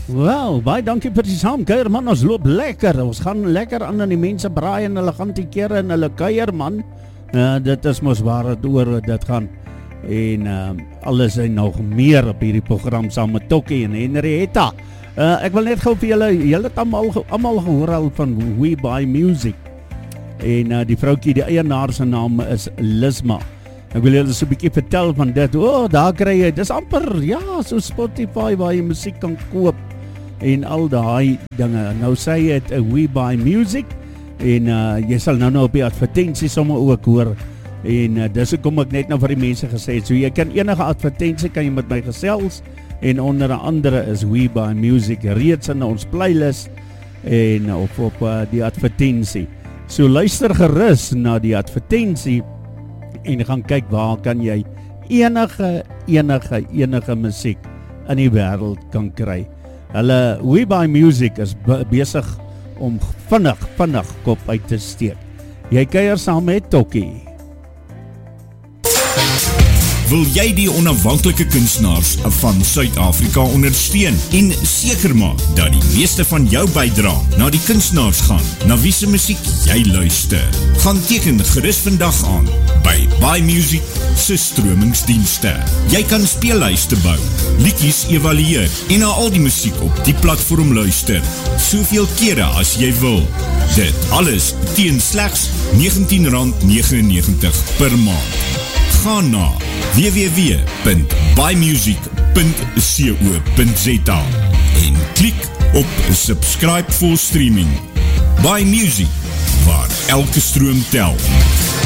Wel, baie dankie vir die saamkuier man, ons loop lekker, ons gaan lekker aan die mense braai en hulle gaan die kere en hulle kuier man, dit is mos waar het oor dit gaan, en alles en nog meer op hierdie program saam met Tokkie en Henrietta. Ek wil net gou vir julle het allemaal gehoor al van We Buy Music, en die vroukie, die eienaar se naam is Lisma. Ek wil julle so 'n bietjie vertel van dit. Daar kry jy, dis amper, ja, so Spotify waar jy musiek kan koop en al daai dinge. Nou sê het We Buy Music en jy sal nou op die advertensie sommer ook hoor. En dis hoekom ek net nou vir die mense gesê het, so jy kan enige advertensie kan jy met my gesels en onder andere is We Buy Music reeds in ons playlist en op die advertensie. So luister gerus na die advertensie en gaan kyk waar kan jy enige musiek in die wêreld kan kry. Hulle We Buy Music is besig om vinnig kop uit te steek. Jy kuier saam met Tokkie. Wil jy die onafhanklike kunstenaars van Suid-Afrika ondersteun en seker maak dat die meeste van jou bydrae na die kunstenaars gaan, na wie se musiek jy luister? Gaan teken gerus vandag aan by Buy Music se stromingsdienste. Jy kan speellyste bou, liedjies evalueer en na al die musiek op die platform luister, soveel kere as jy wil. Dit alles teen slegs R19.99 per maand. Ga na www.buymusic.co.za en klik op subscribe for streaming. Buy Music, waar elke stroom tel.